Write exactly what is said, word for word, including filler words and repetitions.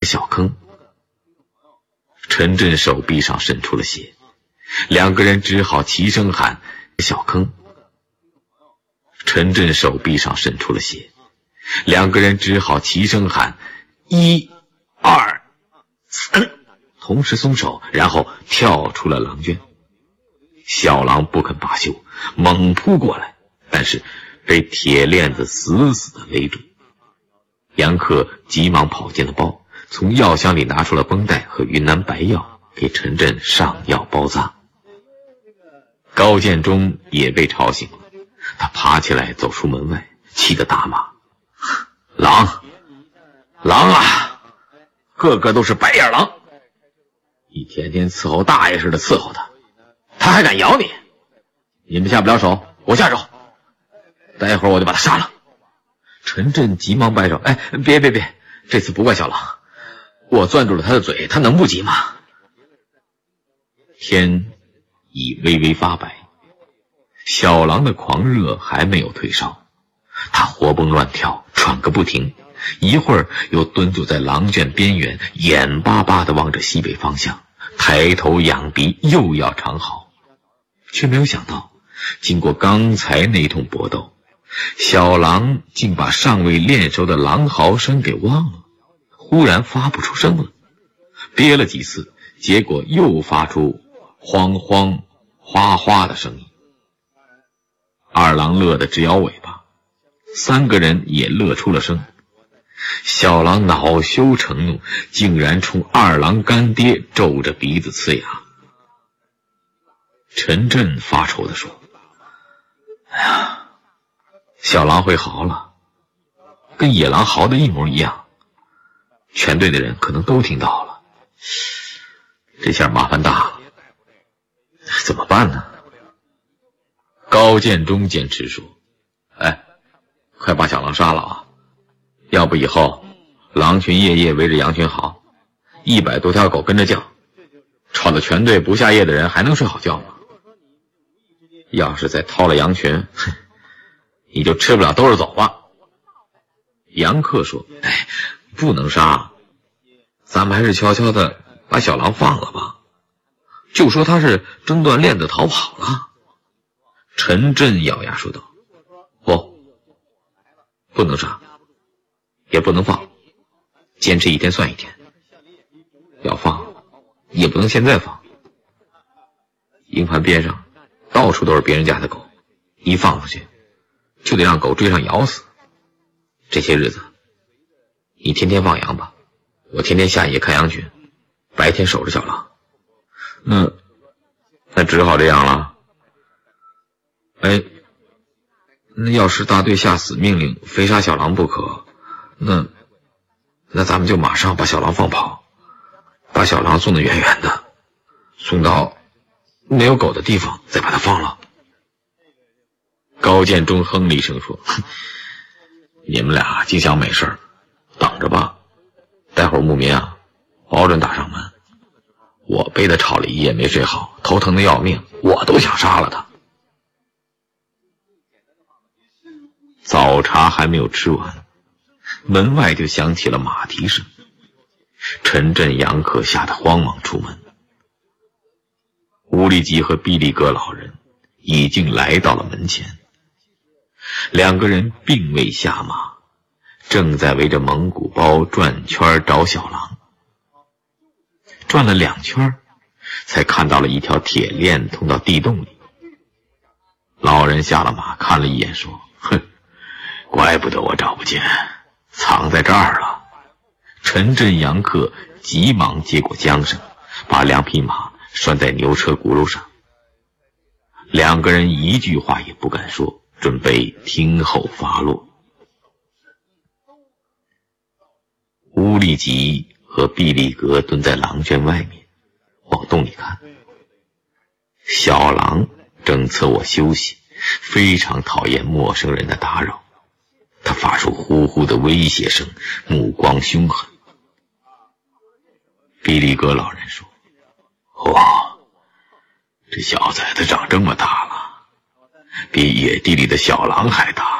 小坑。陈震手臂上渗出了血，两个人只好齐声喊小坑。陈震手臂上渗出了血，两个人只好齐声喊一二三，同时松手，然后跳出了狼圈。小狼不肯罢休，猛扑过来，但是被铁链子死死地勒住。杨克急忙跑进了包，从药箱里拿出了绷带和云南白药，给陈震上药包扎。高建中也被吵醒了，他爬起来走出门外，气得大骂：狼狼啊，个个都是白眼狼，一天天伺候大爷似的伺候他，他还敢咬你，你们下不了手，我下手，待会儿我就把他杀了。陈震急忙摆手：哎，别别别，这次不怪小狼，我攥住了他的嘴，他能不急吗？天已微微发白，小狼的狂热还没有退烧，他活蹦乱跳，喘个不停，一会儿又蹲坐在狼圈边缘，眼巴巴地望着西北方向，抬头仰鼻，又要长嚎。却没有想到，经过刚才那通搏斗，小狼竟把尚未练熟的狼嚎声给忘了，忽然发不出声了，憋了几次，结果又发出慌慌哗哗的声音。二狼乐得直摇尾巴，三个人也乐出了声。小狼恼羞成怒，竟然冲二狼干爹皱着鼻子呲牙。陈震发愁地说：哎呀，小狼会嚎了，跟野狼嚎的一模一样，全队的人可能都听到了，这下麻烦大了，怎么办呢？高建中坚持说：哎，快把小狼杀了啊，要不以后狼群夜夜围着羊群嚎，一百多条狗跟着叫，吵得全队不下夜的人还能睡好觉吗？要是再掏了羊群，哼，你就吃不了兜着走吧。杨克说：哎，不能杀，咱们还是悄悄的把小狼放了吧，就说他是挣断链子逃跑了。陈震咬牙说道：不，不能杀，也不能放，坚持一天算一天，要放也不能现在放。营盘边上到处都是别人家的狗，一放出去就得让狗追上咬死。这些日子你天天放羊吧，我天天下夜看羊群，白天守着小狼。那那只好这样了。哎，那要是大队下死命令非杀小狼不可，那那咱们就马上把小狼放跑，把小狼送得远远的，送到没有狗的地方，再把它放了。高建中哼了一声说：你们俩净想美事，等着吧，待会儿牧民啊保准打上门，我被他吵了一夜没睡好，头疼的要命，我都想杀了他。早茶还没有吃完，门外就响起了马蹄声。陈震、杨克吓得慌忙出门。乌力吉和毕力格老人已经来到了门前，两个人并未下马，正在围着蒙古包转圈找小狼。转了两圈，才看到了一条铁链通到地洞里。老人下了马，看了一眼说：哼，怪不得我找不见，藏在这儿了。陈震、杨克急忙接过缰绳，把两匹马拴在牛车轱辘上。两个人一句话也不敢说，准备听候发落。乌力吉和毕力格蹲在狼圈外面，往洞里看。小狼正侧卧休息，非常讨厌陌生人的打扰，他发出呼呼的威胁声，目光凶狠。毕力格老人说：哇，这小崽子长这么大了，比野地里的小狼还大。